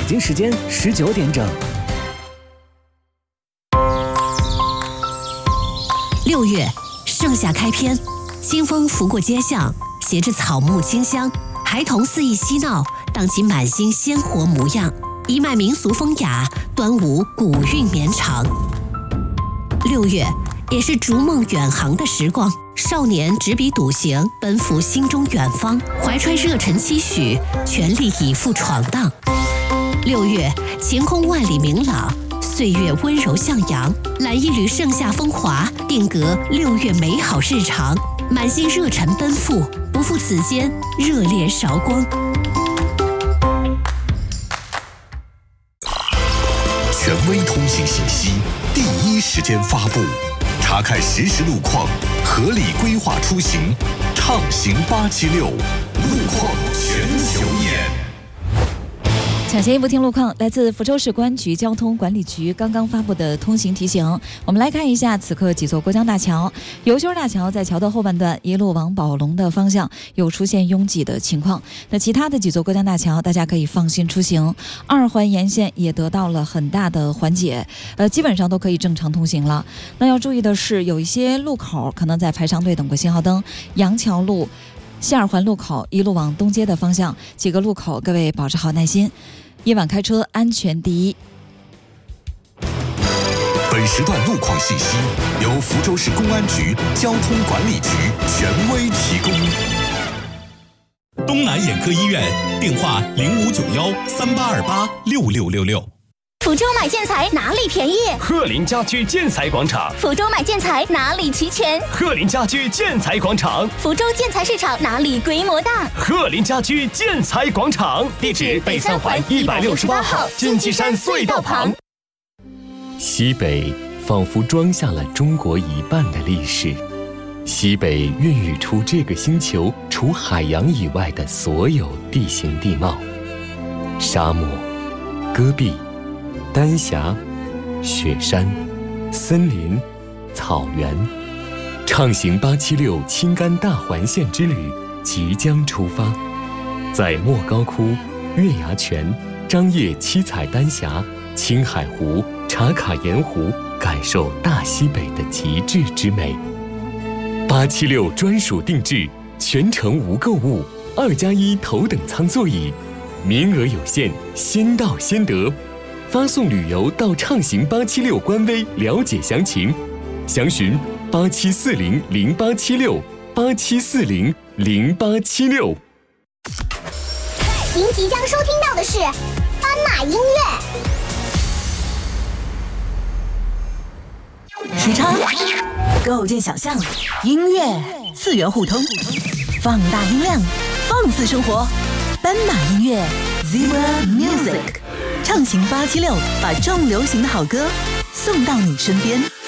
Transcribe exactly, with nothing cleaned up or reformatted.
京时间十九点整。 六月，盛夏开篇，清风拂过街巷，携着草木清香，孩童肆意嬉闹，荡起满心鲜活模样。一脉民俗风雅，端午古韵绵长。六月，也是逐梦远航的时光，少年执笔笃行，奔赴心中远方，怀揣热忱期许，全力以赴闯荡。六月，晴空万里明朗，岁月温柔向阳，揽一缕盛夏风华，定格六月美好日常，满心热忱奔赴，不负此间热烈韶光。 权威通信信息，第一时间发布，查看实时路况，合理规划出行，畅行八七六，路况全球眼。 抢先一步听路况，来自福州市公安局交通管理局刚刚发布的通行提醒。我们来看一下此刻几座过江大桥。尤修大桥在桥的后半段一路往宝龙的方向有出现拥挤的情况，那其他的几座过江大桥大家可以放心出行。二环沿线也得到了很大的缓解，呃，基本上都可以正常通行了。那要注意的是，有一些路口可能在排长队等过信号灯，杨桥路、西二环路口一路往东街的方向几个路口，各位保持好耐心。夜晚开车安全第一。 本时段路况信息由福州市公安局交通管理局权威提供。 东南眼科医院，电话零五九幺三八二八六六六六。 福州买建材哪里便宜？ 鹤林家居建材广场。 福州买建材哪里齐全？ 鹤林家居建材广场。 福州建材市场哪里规模大？ 鹤林家居建材广场，地址北三环一百六十八号金鸡山隧道旁。 西北仿佛装下了中国一半的历史，西北孕育出这个星球除海洋以外的所有地形地貌：沙漠、戈壁、丹霞、雪山、森林、草原。畅行八七六青甘大环线之旅即将出发，在莫高窟、月牙泉、张掖七彩丹霞、青海湖、茶卡盐湖，感受大西北的极致之美。八七六专属定制，全程无购物，二加一头等舱座椅，名额有限，先到先得。发送旅游到畅行八七六官微了解详情，详询八七四零零八七六八七四零零八七六。 您即将收听到的是斑马音乐。 时差构建想象，音乐次元互通，放大音量，放肆生活。斑马音乐 Zebra Music。畅行八七六，把重流行的好歌送到你身边。